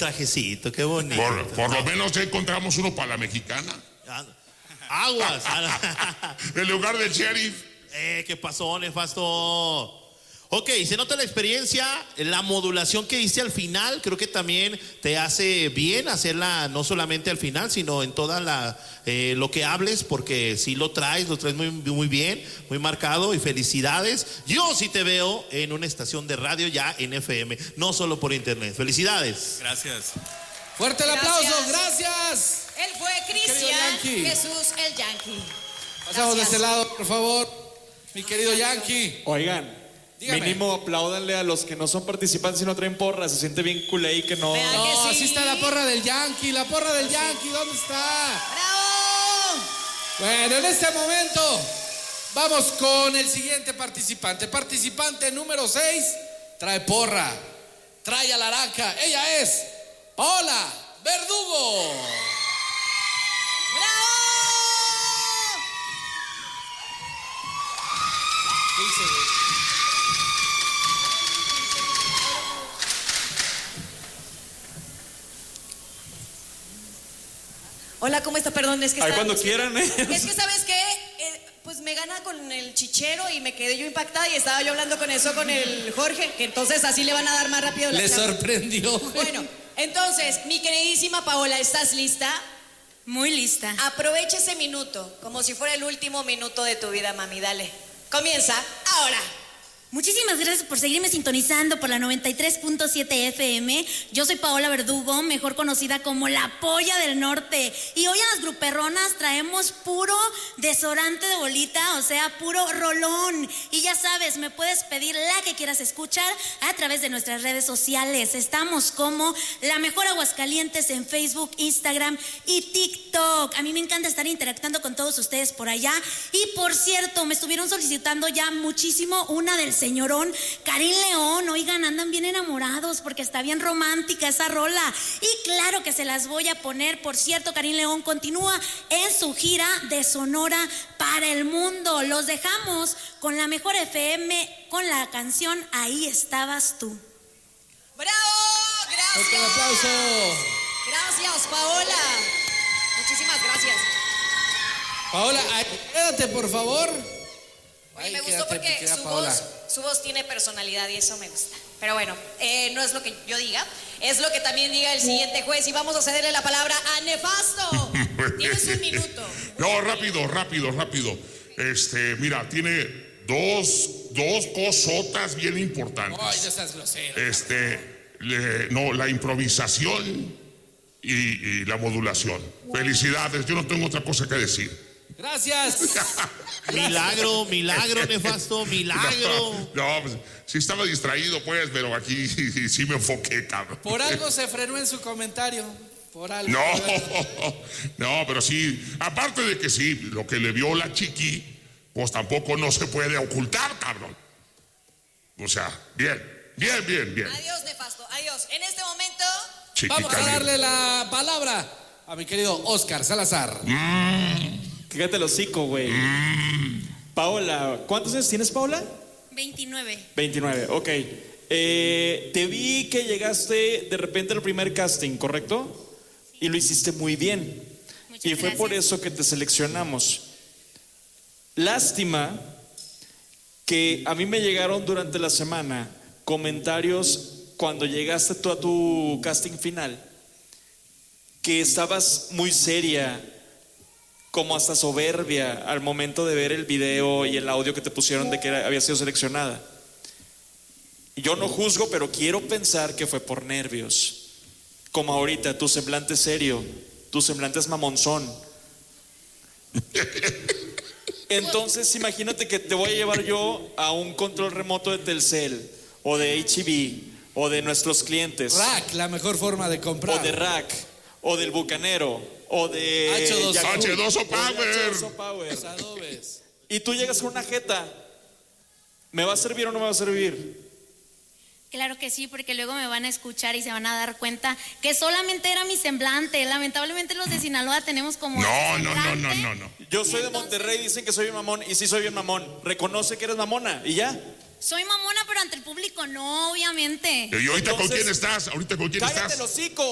trajecito, qué bonito. Por lo menos ya encontramos uno para la mexicana. Aguas. En lugar del sheriff. ¿Qué pasó, nefasto? Ok, se nota la experiencia, la modulación que hice al final, creo que también te hace bien hacerla no solamente al final, sino en toda lo que hables, porque sí lo traes muy, muy bien, muy marcado, y felicidades. Yo sí te veo en una estación de radio ya en FM, no solo por internet. Felicidades. Gracias. Fuerte el aplauso, gracias. Él fue Cristian Jesús el Yankee. Pasamos de este lado, por favor, mi querido Yankee. Oigan. Dígame. Mínimo apláudanle a los que no son participantes y no traen porra. Se siente bien culé y que no. No, así está la porra del Yankee. La porra del Yankee, ¿dónde está? ¡Bravo! Bueno, en este momento vamos con el siguiente participante. Participante número 6 trae porra, trae a la araca. Ella es Paola Verdugo. ¡Bravo! ¿Qué dice, güey? Hola, ¿cómo está? Perdón, es que Ahí cuando quieran, Es que, ¿sabes qué? Pues me gana con el chichero y me quedé yo impactada y estaba yo hablando con el Jorge, que entonces así le van a dar más rápido la Le clase. sorprendió. Bueno, entonces, mi queridísima Paola, ¿estás lista? Muy lista. Aprovecha ese minuto, como si fuera el último minuto de tu vida, mami, dale. Comienza ahora. Muchísimas gracias por seguirme sintonizando por la 93.7 FM. Yo soy Paola Verdugo, mejor conocida como la Polla del Norte. Y hoy en las gruperronas traemos puro desodorante de bolita, o sea, puro rolón. Y ya sabes, me puedes pedir la que quieras escuchar a través de nuestras redes sociales. Estamos como La Mejor Aguascalientes en Facebook, Instagram y TikTok. A mí me encanta estar interactuando con todos ustedes por allá. Y por cierto, me estuvieron solicitando ya muchísimo una del señorón Karim León. Oigan, andan bien enamorados porque está bien romántica esa rola. Y claro que se las voy a poner. Por cierto, Karim León continúa en su gira de Sonora para el mundo. Los dejamos con La Mejor FM, con la canción Ahí Estabas Tú. ¡Bravo! ¡Gracias! Un aplauso. Gracias, Paola. Muchísimas gracias. Paola, quédate, por favor. Oye, me gustó porque su voz tiene personalidad y eso me gusta. Pero bueno, no es lo que yo diga, es lo que también diga el siguiente juez. Y vamos a cederle la palabra a Nefasto. Tienes un minuto. No, rápido. Mira, tiene dos cosotas bien importantes. Ay, no seas grosero. La improvisación y la modulación. Felicidades, yo no tengo otra cosa que decir. Gracias. Milagro, nefasto, milagro. No, pues, sí estaba distraído, pues, pero aquí sí me enfoqué, cabrón. Por algo se frenó en su comentario. Por algo. No, pero sí, aparte de que sí, lo que le vio la chiqui, pues tampoco no se puede ocultar, cabrón. O sea, bien. Adiós, Nefasto, adiós. En este momento vamos a darle la palabra a mi querido Oscar Salazar. Cállate el hocico, güey. Paola, ¿cuántos años tienes, Paola? 29. 29, ok. Te vi que llegaste de repente al primer casting, ¿correcto? Sí. Y lo hiciste muy bien. Muchas y fue gracias. por eso que te seleccionamos. Lástima que a mí me llegaron durante la semana comentarios cuando llegaste tú a tu casting final, que estabas muy seria, como hasta soberbia al momento de ver el video y el audio que te pusieron de que había sido seleccionada. Yo no juzgo, pero quiero pensar que fue por nervios. Como ahorita, tu semblante es serio, tu semblante es mamonzón. Entonces imagínate que te voy a llevar yo a un control remoto de Telcel o de H-E-B o de nuestros clientes. Rack, la mejor forma de comprar. O de Rack o del Bucanero o de H2O Power. H2O Power. Los adobes. Y tú llegas con una jeta. ¿Me va a servir o no me va a servir? Claro que sí, porque luego me van a escuchar y se van a dar cuenta que solamente era mi semblante. Lamentablemente los de Sinaloa tenemos como... No. Yo soy de Monterrey, dicen que soy bien mamón, y sí soy bien mamón. Reconoce que eres mamona y ya. Soy mamona, pero ante el público no, obviamente. ¿Y ahorita con quién estás? Cállate el hocico.